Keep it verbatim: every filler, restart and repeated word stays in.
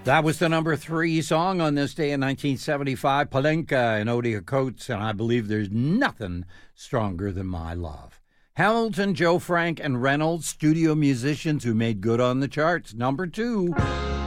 That was the number three song on this day in nineteen seventy-five, Palenka and Odia Coates, and I believe there's nothing stronger than my love. Hamilton, Joe Frank, and Reynolds, studio musicians who made good on the charts. Number two.